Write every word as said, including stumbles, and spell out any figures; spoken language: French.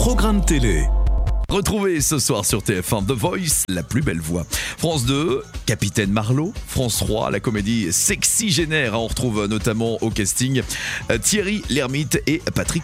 programme télé. Retrouvez ce soir sur T F un The Voice, la plus belle voix. France deux, Capitaine Marlowe. France trois, la comédie Sexygénaire. On retrouve notamment au casting Thierry Lhermitte et Patrick